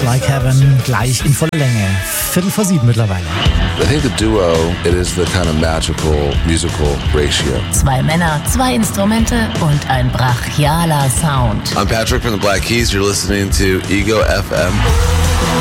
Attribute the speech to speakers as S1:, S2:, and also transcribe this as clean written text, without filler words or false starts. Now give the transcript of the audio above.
S1: Like Heaven, gleich in voller Länge. 6:45 mittlerweile.
S2: I think the duo, it is the kind of magical musical ratio.
S3: 2 Männer, 2 Instrumente und ein brachialer Sound.
S2: I'm Patrick from the Black Keys. You're listening to Ego FM.